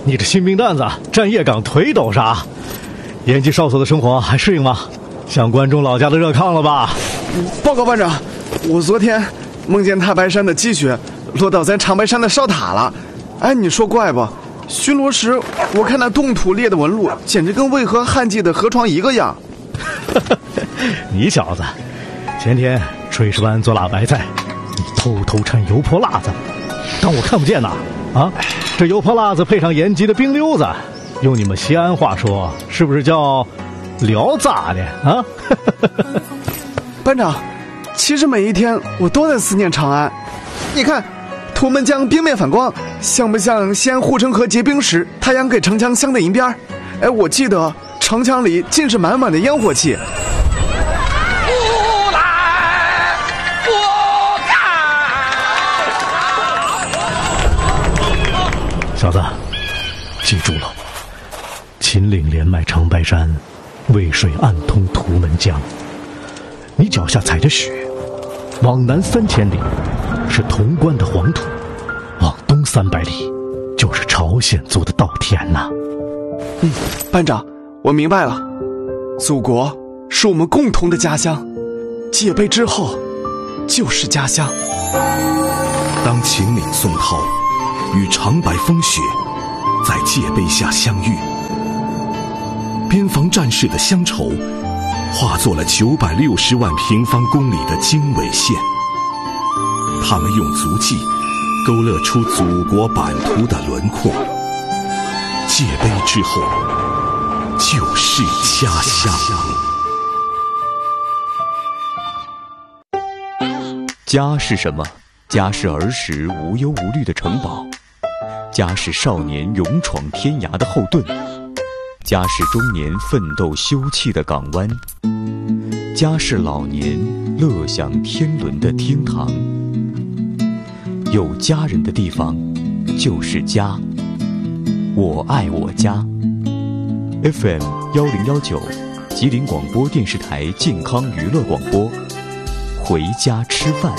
你这新兵蛋子，站夜岗腿抖啥？延吉哨所的生活还适应吗？像关中老家的热炕了吧？ 报告班长，我昨天梦见太白山的积雪落到咱长白山的哨塔了。哎，你说怪不？巡逻时我看那冻土裂的纹路，简直跟渭河旱季的河床一个样。 你小子，前天炊事班做辣白菜，你偷偷掺油泼辣子，当我看不见呐？啊，这油泼辣子配上延吉的冰溜子，用你们西安话说，是不是叫聊咋的啊？ 班长，其实每一天我都在思念长安。你看，图们江冰面反光，像不像西安护城河结冰时太阳给城墙镶的银边？哎，我记得城墙里尽是满满的烟火气。 不来不敢。 小子，记住了，秦岭连麦长白山，渭水暗通图们江。你脚下踩着雪，往南3000里是潼关的黄土，往东300里就是朝鲜族的稻田呐。 班长，我明白了，祖国是我们共同的家乡，戒备之后就是家乡。 当秦岭宋涛与长白风雪在戒备下相遇，边防战士的乡愁化作了960万平方公里的经纬线，他们用足迹勾勒出祖国版图的轮廓。戒备之后就是家乡。 家是什么？家是儿时无忧无虑的城堡，家是少年勇闯天涯的后盾，家是中年奋斗休憩的港湾，家是老年乐享天伦的厅堂。有家人的地方就是家，我爱我家。 FM 1019吉林广播电视台健康娱乐广播，回家吃饭。